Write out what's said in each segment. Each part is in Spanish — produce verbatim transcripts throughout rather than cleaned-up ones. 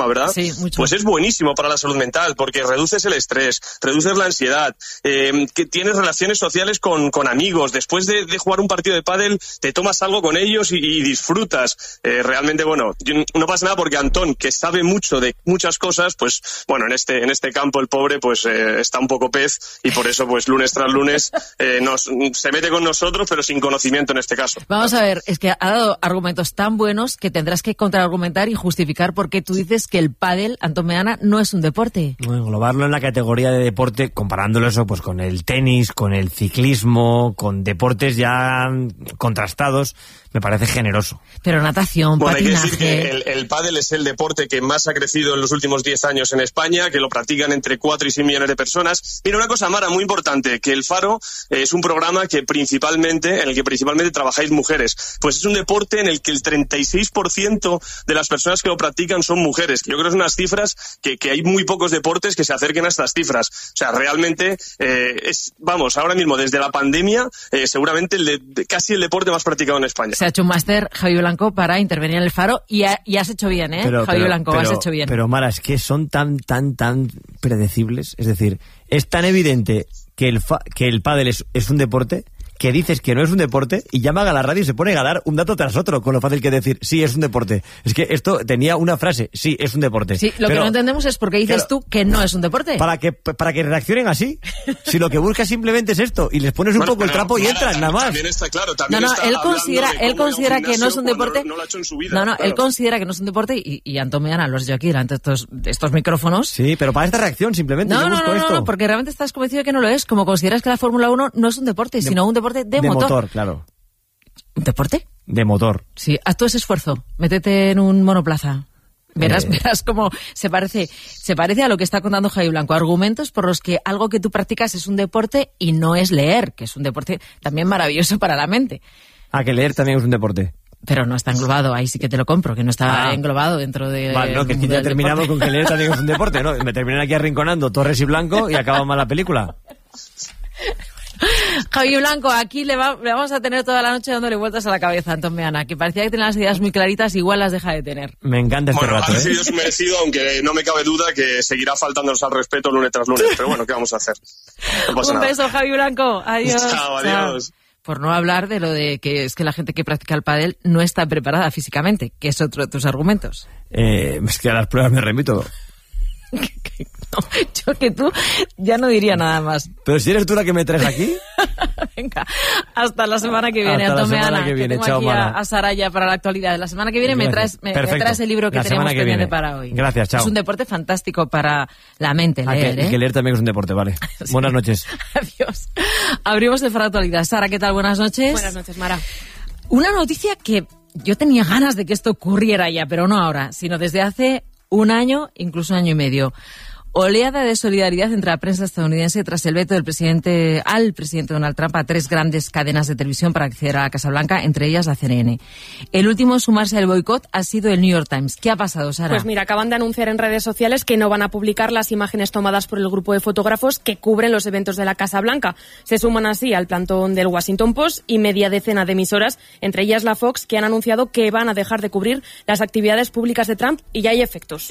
tema, ¿verdad? Sí, mucho. Pues es buenísimo para la salud mental, porque reduces el estrés, reduces la ansiedad, eh, que tienes relaciones sociales con, con amigos. Después de, de jugar un partido de pádel, te tomas algo con ellos y, y disfrutas. Eh, realmente, bueno, no pasa nada porque Antón, que sabe mucho de muchas cosas, pues, bueno, en este, en este campo el pobre, pues, eh, está un poco pez y por eso, pues, lunes tras lunes, eh, nos, se mete con nosotros, pero sin conocimiento en este caso. Vamos a ver, es que ha dado argumentos tan buenos que tendrás que contraargumentar y justificar por qué tú dices que el pádel, Antón Meana, no es un deporte. Englobarlo en la categoría de deporte, comparándolo eso pues con el tenis, con el ciclismo, con deportes ya contrastados, me parece generoso. Pero natación, bueno, patinaje... hay que decir que el, el pádel es el deporte que más ha crecido en los últimos diez años en España, que lo practican entre cuatro y seis millones de personas. Mira, una cosa, Mara, muy importante, que el Faro eh, es un programa que principalmente, en el que principalmente trabajáis mujeres. Pues es un deporte en el que el treinta y seis por ciento de las personas que lo practican son mujeres. Yo creo que son unas cifras que, que hay muy pocos deportes que se acerquen a estas cifras. O sea, realmente eh, es, vamos, ahora mismo desde la pandemia, eh, seguramente el de, casi el deporte más practicado en España. Se ha hecho un máster, Javi Blanco, para intervenir en el Faro y, ha, y has hecho bien, ¿eh? Pero, Javi pero, Blanco, pero, has hecho bien. Pero, Mara, es que son tan, tan, tan predecibles. Es decir, es tan evidente que el, fa, que el pádel es, es un deporte, que dices que no es un deporte y llaman a la radio y se ponen a dar un dato tras otro con lo fácil que decir, sí, es un deporte. Es que esto tenía una frase, sí, es un deporte. Sí, lo pero, que no entendemos es por qué dices claro, tú que no es un deporte. Para que, para que reaccionen así. Si lo que buscas simplemente es esto y les pones un bueno, poco el trapo Mara, y entran, también, nada más. También está claro, también no, no, está él considera, de él considera que no es un deporte. No lo ha hecho en su vida. No, no, claro. él considera que no es un deporte y, y Antón Meana lo has dicho aquí delante de estos, de estos micrófonos. Sí, pero para esta reacción simplemente No, yo no, busco no, esto. no, porque realmente estás convencido de que no lo es. Como consideras que la Fórmula uno no es un deporte, de, sino un deporte de, de motor. De motor, claro. ¿Un deporte? De motor. Sí, haz todo ese esfuerzo. Métete en un monoplaza. Verás, eh. verás cómo se parece, se parece a lo que está contando Javi Blanco. Argumentos por los que algo que tú practicas es un deporte y no es leer, que es un deporte también maravilloso para la mente. Ah, que leer también es un deporte. Pero no está englobado, ahí sí que te lo compro, que no está ah. englobado dentro de... Vale, no, que es que ya terminamos deporte. Con que leer también es un deporte, ¿no? Me terminan aquí arrinconando Torres y Blanco y acaba mal la película. Javi Blanco, aquí le, va, le vamos a tener toda la noche dándole vueltas a la cabeza a Antón Meana, que parecía que tenía las ideas muy claritas, igual las deja de tener. Me encanta este bueno, rato, ha ¿eh? sido su merecido, aunque no me cabe duda que seguirá faltándonos al respeto lunes tras lunes. Pero bueno, ¿qué vamos a hacer? No pasa Un nada. beso, Javi Blanco. Adiós. Chao, adiós. Chao. Por no hablar de lo de que es que la gente que practica el pádel no está preparada físicamente, que es otro de tus argumentos. Eh, es que a las pruebas me remito. No, yo que tú ya no diría nada más. Pero si eres tú la que me traes aquí. Venga, hasta la semana que viene, Antón Meana. Que viene, que tengo chao, aquí Mara. a, a Saraya para la actualidad. La semana que viene me traes, me, me traes el libro que la tenemos que pendiente viene. para hoy. Gracias, chao. Es un deporte fantástico para la mente, ah, leer, que, ¿eh? Y que leer también es un deporte, vale. Sí. Buenas noches. Adiós. Abrimos el Faro de Actualidad. Sara, ¿qué tal? Buenas noches. Buenas noches, Mara. Una noticia que yo tenía ganas de que esto ocurriera ya, pero no ahora, sino desde hace un año, incluso un año y medio. Oleada de solidaridad entre la prensa estadounidense tras el veto del presidente al presidente Donald Trump a tres grandes cadenas de televisión para acceder a la Casa Blanca, entre ellas la C N N. El último en sumarse al boicot ha sido el New York Times. ¿Qué ha pasado, Sara? Pues mira, acaban de anunciar en redes sociales que no van a publicar las imágenes tomadas por el grupo de fotógrafos que cubren los eventos de la Casa Blanca. Se suman así al plantón del Washington Post y media decena de emisoras, entre ellas la Fox, que han anunciado que van a dejar de cubrir las actividades públicas de Trump y ya hay efectos.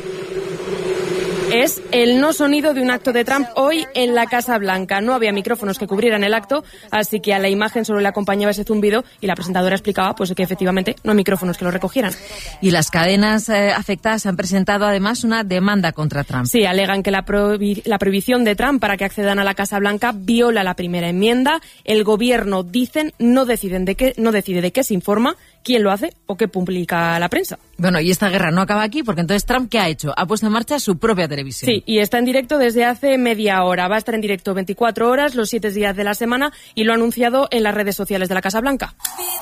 Es el no sonido de un acto de Trump hoy en la Casa Blanca. No había micrófonos que cubrieran el acto, así que a la imagen solo le acompañaba ese zumbido y la presentadora explicaba pues que efectivamente no hay micrófonos que lo recogieran. Y las cadenas eh, afectadas han presentado además una demanda contra Trump. Sí, alegan que la, prohibi- la prohibición de Trump para que accedan a la Casa Blanca viola la primera enmienda. El gobierno, dicen, no, deciden de qué, no decide de qué se informa, quién lo hace o qué publica la prensa. Bueno, y esta guerra no acaba aquí, porque entonces Trump, ¿qué ha hecho? Ha puesto en marcha su propia televisión. Sí, y está en directo desde hace media hora. Va a estar en directo veinticuatro horas, los siete días de la semana, y lo ha anunciado en las redes sociales de la Casa Blanca.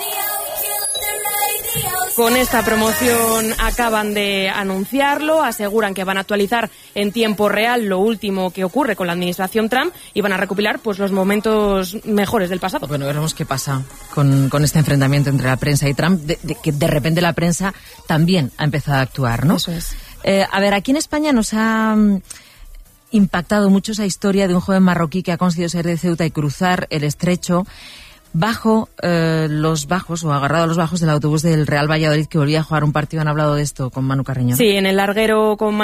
Con esta promoción acaban de anunciarlo, aseguran que van a actualizar en tiempo real lo último que ocurre con la administración Trump y van a recopilar pues los momentos mejores del pasado. Bueno, veremos qué pasa con, con este enfrentamiento entre la prensa y Trump, de, de, que de repente la prensa también ha empezado a actuar, ¿no? Eso es. Eh, a ver, aquí en España nos ha um, impactado mucho esa historia de un joven marroquí que ha conseguido salir de Ceuta y cruzar el estrecho bajo eh, los bajos, o agarrado a los bajos del autobús del Real Valladolid que volvía a jugar un partido. Han hablado de esto con Manu Carreño, ¿no? Sí, en el larguero con